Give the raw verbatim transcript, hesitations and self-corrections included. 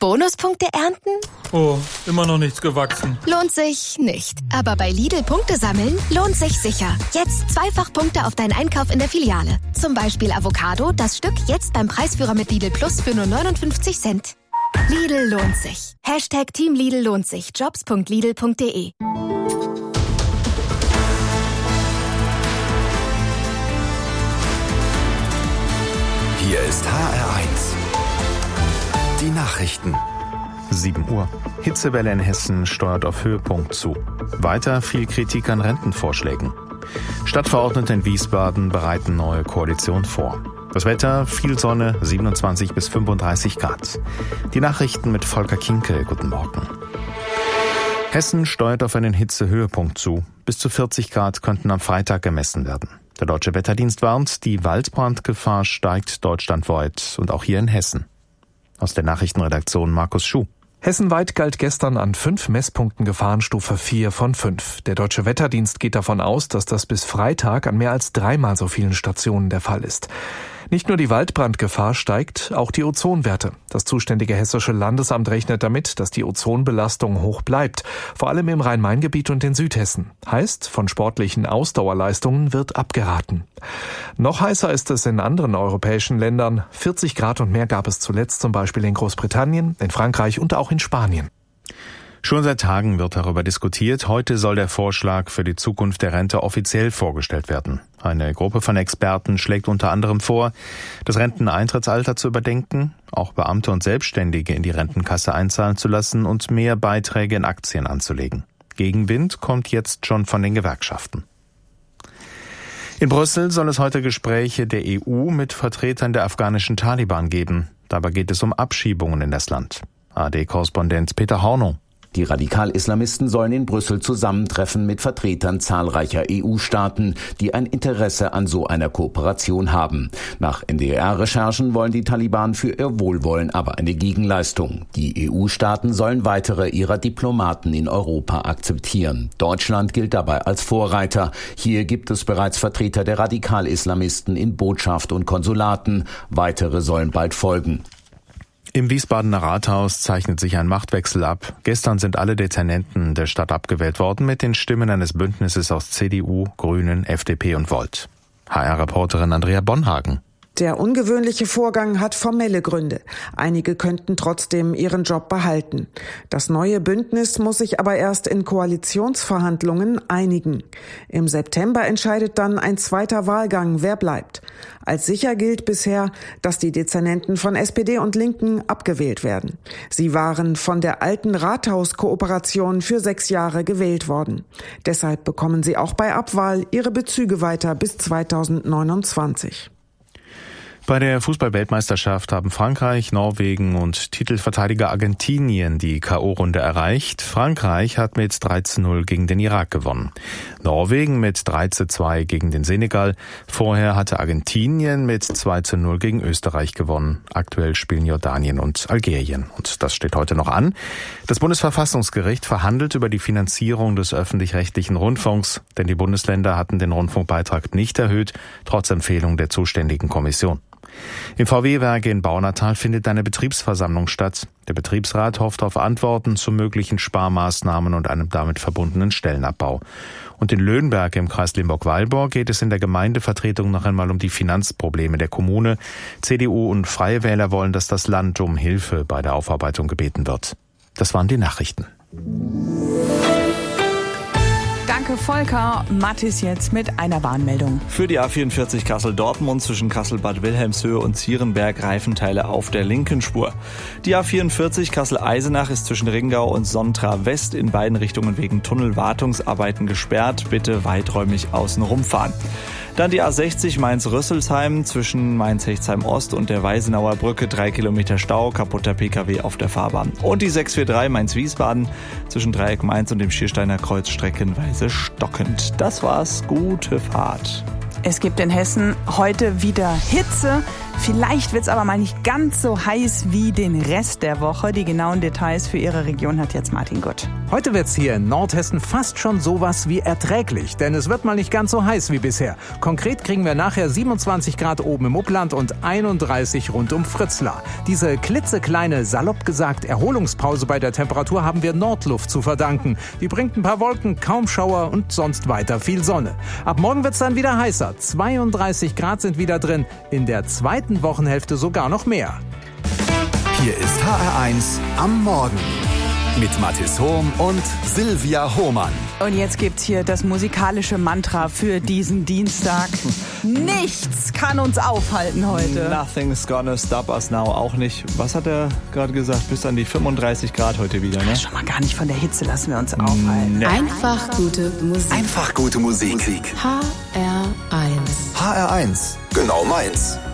Bonuspunkte ernten? Oh, immer noch nichts gewachsen. Lohnt sich nicht. Aber bei Lidl Punkte sammeln lohnt sich sicher. Jetzt zweifach Punkte auf deinen Einkauf in der Filiale. Zum Beispiel Avocado, das Stück jetzt beim Preisführer mit Lidl Plus für nur neunundfünfzig Cent. Lidl lohnt sich. Hashtag Team Lidl lohnt sich. Jobs punkt lidl punkt de. Hier ist H R eins. Die Nachrichten. sieben Uhr. Hitzewelle in Hessen steuert auf Höhepunkt zu. Weiter viel Kritik an Rentenvorschlägen. Stadtverordnete in Wiesbaden bereiten neue Koalition vor. Das Wetter, viel Sonne, siebenundzwanzig bis fünfunddreißig Grad. Die Nachrichten mit Volker Kinkel. Guten Morgen. Hessen steuert auf einen Hitzehöhepunkt zu. Bis zu vierzig Grad könnten am Freitag gemessen werden. Der Deutsche Wetterdienst warnt, die Waldbrandgefahr steigt deutschlandweit und auch hier in Hessen. Aus der Nachrichtenredaktion Markus Schuh. Hessenweit galt gestern an fünf Messpunkten Gefahrenstufe vier von fünf. Der Deutsche Wetterdienst geht davon aus, dass das bis Freitag an mehr als dreimal so vielen Stationen der Fall ist. Nicht nur die Waldbrandgefahr steigt, auch die Ozonwerte. Das zuständige Hessische Landesamt rechnet damit, dass die Ozonbelastung hoch bleibt, vor allem im Rhein-Main-Gebiet und in Südhessen. Heißt, von sportlichen Ausdauerleistungen wird abgeraten. Noch heißer ist es in anderen europäischen Ländern. vierzig Grad und mehr gab es zuletzt zum Beispiel in Großbritannien, in Frankreich und auch in Spanien. Schon seit Tagen wird darüber diskutiert. Heute soll der Vorschlag für die Zukunft der Rente offiziell vorgestellt werden. Eine Gruppe von Experten schlägt unter anderem vor, das Renteneintrittsalter zu überdenken, auch Beamte und Selbstständige in die Rentenkasse einzahlen zu lassen und mehr Beiträge in Aktien anzulegen. Gegenwind kommt jetzt schon von den Gewerkschaften. In Brüssel soll es heute Gespräche der E U mit Vertretern der afghanischen Taliban geben. Dabei geht es um Abschiebungen in das Land. A R D-Korrespondent Peter Hornung. Die Radikal-Islamisten sollen in Brüssel zusammentreffen mit Vertretern zahlreicher E U-Staaten, die ein Interesse an so einer Kooperation haben. Nach N D R-Recherchen wollen die Taliban für ihr Wohlwollen aber eine Gegenleistung. Die E U-Staaten sollen weitere ihrer Diplomaten in Europa akzeptieren. Deutschland gilt dabei als Vorreiter. Hier gibt es bereits Vertreter der Radikal-Islamisten in Botschaft und Konsulaten. Weitere sollen bald folgen. Im Wiesbadener Rathaus zeichnet sich ein Machtwechsel ab. Gestern sind alle Dezernenten der Stadt abgewählt worden mit den Stimmen eines Bündnisses aus C D U, Grünen, F D P und Volt. H R-Reporterin Andrea Bonhagen. Der ungewöhnliche Vorgang hat formelle Gründe. Einige könnten trotzdem ihren Job behalten. Das neue Bündnis muss sich aber erst in Koalitionsverhandlungen einigen. Im September entscheidet dann ein zweiter Wahlgang, wer bleibt. Als sicher gilt bisher, dass die Dezernenten von S P D und Linken abgewählt werden. Sie waren von der alten Rathauskooperation für sechs Jahre gewählt worden. Deshalb bekommen sie auch bei Abwahl ihre Bezüge weiter bis zweitausendneunundzwanzig. Bei der Fußball-Weltmeisterschaft haben Frankreich, Norwegen und Titelverteidiger Argentinien die K O-Runde erreicht. Frankreich hat mit drei zu null gegen den Irak gewonnen. Norwegen mit drei zu zwei gegen den Senegal. Vorher hatte Argentinien mit zwei zu null gegen Österreich gewonnen. Aktuell spielen Jordanien und Algerien. Und das steht heute noch an. Das Bundesverfassungsgericht verhandelt über die Finanzierung des öffentlich-rechtlichen Rundfunks, denn die Bundesländer hatten den Rundfunkbeitrag nicht erhöht, trotz Empfehlung der zuständigen Kommission. Im V W-Werke in Baunatal findet eine Betriebsversammlung statt. Der Betriebsrat hofft auf Antworten zu möglichen Sparmaßnahmen und einem damit verbundenen Stellenabbau. Und in Löhnberg im Kreis Limburg-Weilburg geht es in der Gemeindevertretung noch einmal um die Finanzprobleme der Kommune. C D U und Freie Wähler wollen, dass das Land um Hilfe bei der Aufarbeitung gebeten wird. Das waren die Nachrichten. Danke, Volker. Mattis jetzt mit einer Bahnmeldung. Für die A vierundvierzig Kassel-Dortmund zwischen Kassel-Bad Wilhelmshöhe und Zierenberg Reifenteile auf der linken Spur. Die A vierundvierzig Kassel-Eisenach ist zwischen Ringau und Sontra West in beiden Richtungen wegen Tunnelwartungsarbeiten gesperrt. Bitte weiträumig außen rumfahren. Dann die A sechzig Mainz-Rüsselsheim zwischen Mainz-Hechtsheim Ost und der Weisenauer Brücke, drei Kilometer Stau, kaputter Pkw auf der Fahrbahn. Und die sechs vier drei Mainz-Wiesbaden zwischen Dreieck Mainz und dem Schiersteiner Kreuz streckenweise stockend. Das war's, gute Fahrt. Es gibt in Hessen heute wieder Hitze. Vielleicht wird es aber mal nicht ganz so heiß wie den Rest der Woche. Die genauen Details für Ihre Region hat jetzt Martin Gutt. Heute wird's hier in Nordhessen fast schon sowas wie erträglich, denn es wird mal nicht ganz so heiß wie bisher. Konkret kriegen wir nachher siebenundzwanzig Grad oben im Upland und einunddreißig rund um Fritzlar. Diese klitzekleine, salopp gesagt, Erholungspause bei der Temperatur haben wir Nordluft zu verdanken. Die bringt ein paar Wolken, kaum Schauer und sonst weiter viel Sonne. Ab morgen wird's dann wieder heißer. zweiunddreißig Grad sind wieder drin, in der zweiten Wochenhälfte sogar noch mehr. Hier ist H R eins am Morgen mit Mathis Hohm und Silvia Hohmann. Und jetzt gibt's hier das musikalische Mantra für diesen Dienstag. Nichts kann uns aufhalten heute. Nothing's gonna stop us now. Auch nicht. Was hat er gerade gesagt? Bis an die fünfunddreißig Grad heute wieder, ne? Schon mal gar nicht von der Hitze lassen wir uns aufhalten. Nee. Einfach gute Musik. Einfach gute Musik. H R eins. H R eins. Genau meins.